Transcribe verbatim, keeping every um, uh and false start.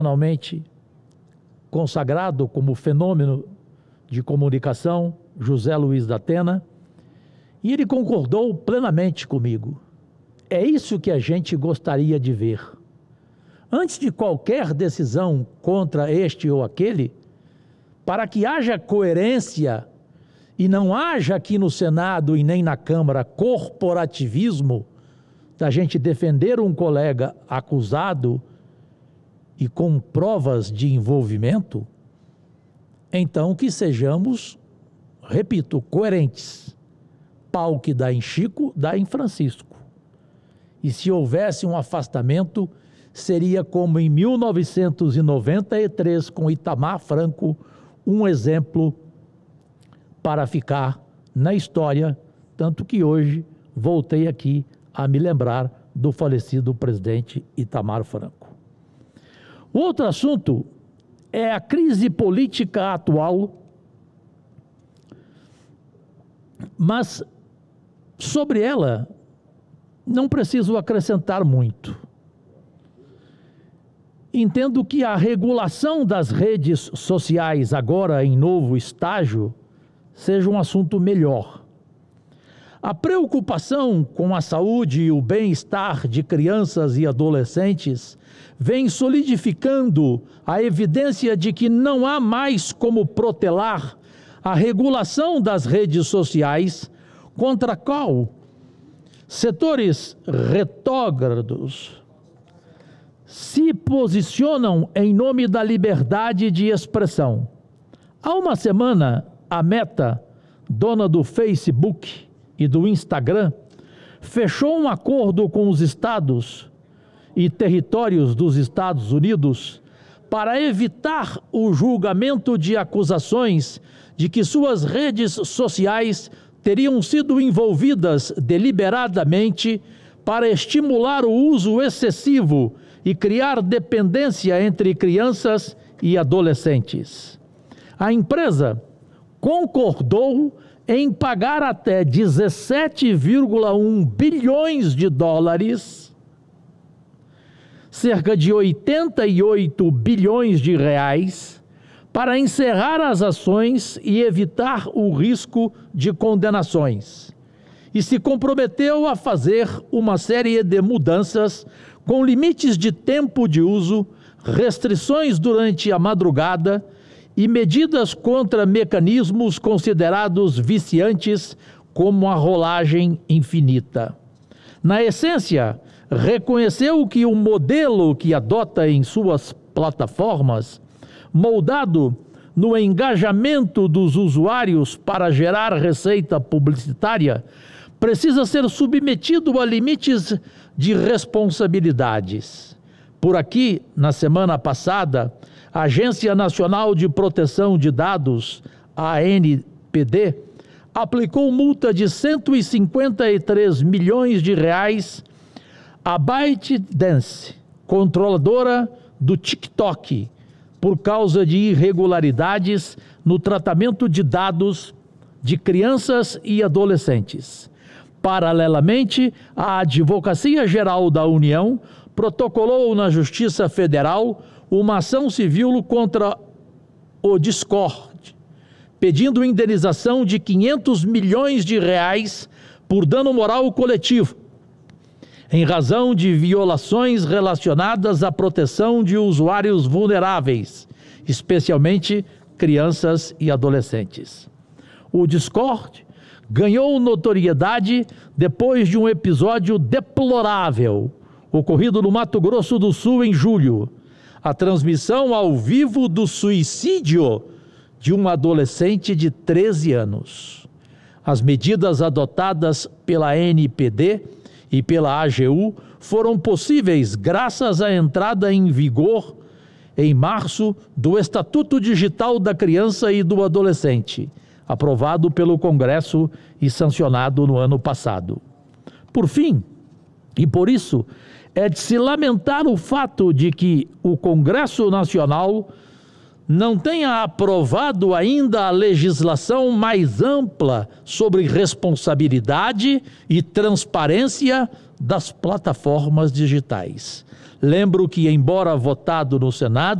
internacionalmente consagrado como fenômeno de comunicação, José Luiz da Atena, e ele concordou plenamente comigo. É isso que a gente gostaria de ver. Antes de qualquer decisão contra este ou aquele, para que haja coerência e não haja aqui no Senado e nem na Câmara corporativismo da gente defender um colega acusado e com provas de envolvimento, então que sejamos, repito, coerentes. Pau que dá em Chico, dá em Francisco. E se houvesse um afastamento, seria como em mil novecentos e noventa e três com Itamar Franco, um exemplo para ficar na história, tanto que hoje voltei aqui a me lembrar do falecido presidente Itamar Franco. O outro assunto é a crise política atual, mas sobre ela não preciso acrescentar muito. Entendo que a regulação das redes sociais agora em novo estágio seja um assunto melhor. A preocupação com a saúde e o bem-estar de crianças e adolescentes vem solidificando a evidência de que não há mais como protelar a regulação das redes sociais, contra a qual setores retrógrados se posicionam em nome da liberdade de expressão. Há uma semana, a Meta, dona do Facebook e do Instagram, fechou um acordo com os estados e territórios dos Estados Unidos para evitar o julgamento de acusações de que suas redes sociais teriam sido envolvidas deliberadamente para estimular o uso excessivo e criar dependência entre crianças e adolescentes. A empresa concordou em pagar até dezessete vírgula um bilhões de dólares, cerca de oitenta e oito bilhões de reais, para encerrar as ações e evitar o risco de condenações. E se comprometeu a fazer uma série de mudanças com limites de tempo de uso, restrições durante a madrugada e medidas contra mecanismos considerados viciantes, como a rolagem infinita. Na essência, reconheceu que o modelo que adota em suas plataformas, moldado no engajamento dos usuários para gerar receita publicitária, precisa ser submetido a limites de responsabilidades. Por aqui, na semana passada, a Agência Nacional de Proteção de Dados, a A N P D, aplicou multa de cento e cinquenta e três milhões de reais à ByteDance, controladora do TikTok, por causa de irregularidades no tratamento de dados de crianças e adolescentes. Paralelamente, a Advocacia Geral da União protocolou na Justiça Federal uma ação civil contra o Discord, pedindo indenização de quinhentos milhões de reais por dano moral coletivo, em razão de violações relacionadas à proteção de usuários vulneráveis, especialmente crianças e adolescentes. O Discord ganhou notoriedade depois de um episódio deplorável ocorrido no Mato Grosso do Sul em julho, a transmissão ao vivo do suicídio de uma adolescente de treze anos. As medidas adotadas pela A N P D e pela A G U foram possíveis graças à entrada em vigor, em março, do Estatuto Digital da Criança e do Adolescente, aprovado pelo Congresso e sancionado no ano passado. Por fim, e por isso, é de se lamentar o fato de que o Congresso Nacional não tenha aprovado ainda a legislação mais ampla sobre responsabilidade e transparência das plataformas digitais. Lembro que, embora votado no Senado,